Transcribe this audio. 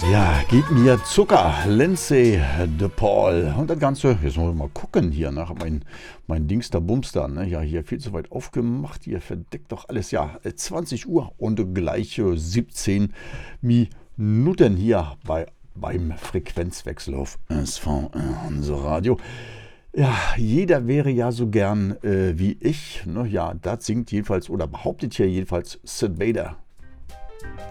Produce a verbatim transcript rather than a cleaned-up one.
Ja, gib mir Zucker, Lindsay de Paul. Und das Ganze, jetzt wollen wir mal gucken hier nach mein, mein Dings da Bumster. Ne? Ja, hier viel zu weit aufgemacht. Hier verdeckt doch alles. Ja, zwanzig Uhr und gleiche siebzehn Minuten hier bei, beim Frequenzwechsel auf S V R, unser Radio. Ja, jeder wäre ja so gern äh, wie ich. Ne? Ja, das singt jedenfalls oder behauptet hier jedenfalls Sid Vader.